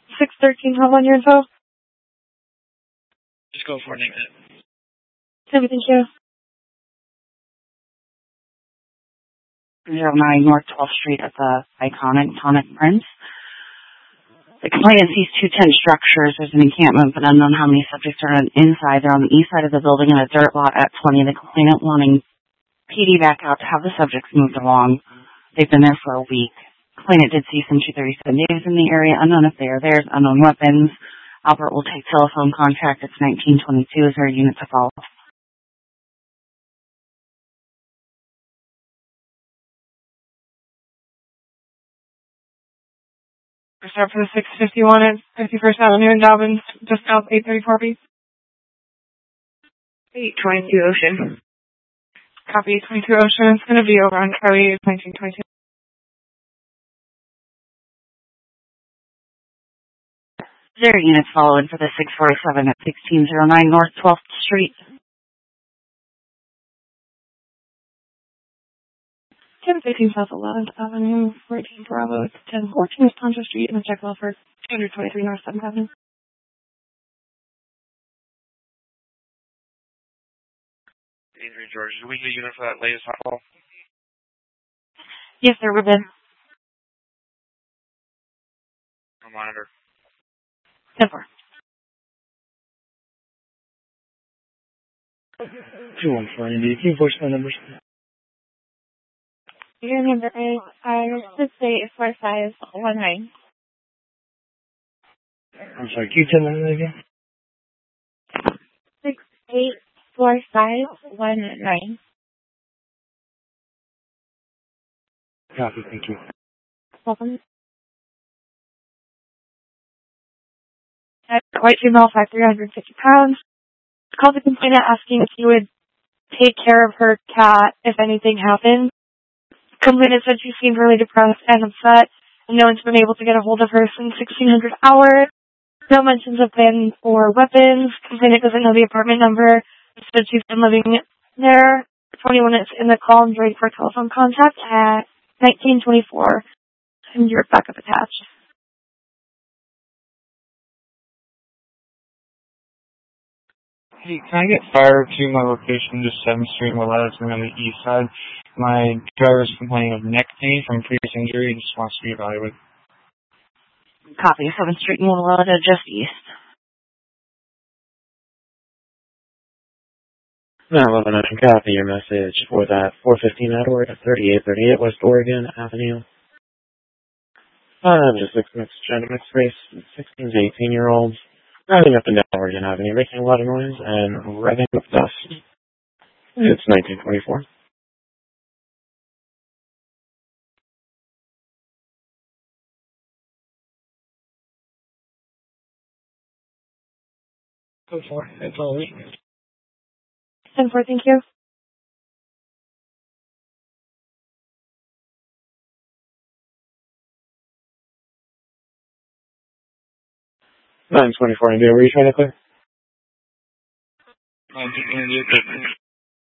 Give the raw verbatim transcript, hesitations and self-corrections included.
six thirteen, how on your info? Just go for it, Nick. Thank you. zero nine North twelfth Street at the iconic Tonic Prince. The complainant sees two tent structures. There's an encampment, but unknown how many subjects are on inside. They're on the east side of the building in a dirt lot at twenty. The complainant wanting P D back out to have the subjects moved along. They've been there for a week. Complainant did see some two thirty-seven natives in the area. Unknown if they are theirs. Unknown weapons. Albert will take telephone contact. It's nineteen twenty-two. Is there a unit to follow? Start for the six fifty-one at fifty-first Avenue in Dobbins, just south eight thirty-four B. eight twenty-two Ocean. Copy, eight twenty-two Ocean. It's going to be over on Charlie, nineteen twenty-two. There are units following for the six forty-seven at sixteen oh nine North twelfth Street. ten fifteen South eleventh Avenue, fourteen Bravo, it's ten fourteen Wisconsin Street, and check well for two twenty-three North seventh Avenue. Adrian George, do we get a unit for that latest hot call? Yes, sir, we're good. No monitor. ten four. two one four Indy, can you voice my numbers? Your number is uh, six eight four five one nine. I'm sorry, can you tell me that again? Six eight four five one nine. Copy, thank you. Welcome. White female, five three hundred fifty pounds. Called the complainant asking if you would take care of her cat if anything happened. Complainant said she seemed really depressed and upset, and no one's been able to get a hold of her since sixteen hundred hours. No mentions of plan or weapons. Complainant doesn't know the apartment number. Said she's been living there for twenty minutes in the call and waiting for telephone contact at nineteen twenty-four. And your backup attached. Hey, can I get fire to my location, just seventh Street, Willetta, on the east side? My driver's complaining of neck pain from previous injury and just wants to be evaluated. Copy, seventh Street in Willetta, just east. nine eleven, I can copy your message for that four fifteen Edward at thirty-eight thirty-eight West Oregon Avenue. Uh, just a mixed gender, mixed race, sixteen to eighteen year olds, driving up and down Oregon Avenue, making a lot of noise and revving with dust. It's nineteen twenty-four. Go for it, that's all we need. ten four, thank you. nine twenty-four India, were you trying to clear? nineteen India,